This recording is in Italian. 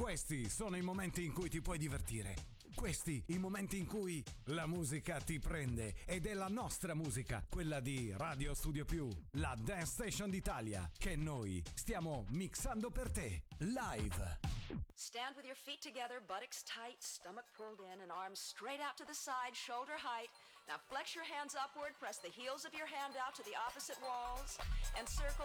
Questi sono i momenti in cui ti puoi divertire. Questi i momenti in cui la musica ti prende ed è la nostra musica, quella di Radio Studio Più, la Dance Station d'Italia, che noi stiamo mixando per te, live. Stand with your feet together, buttocks tight, stomach pulled in, and arms straight out to the side, shoulder height. Now flex your hands upward, press the heels of your hand out to the opposite walls, and circle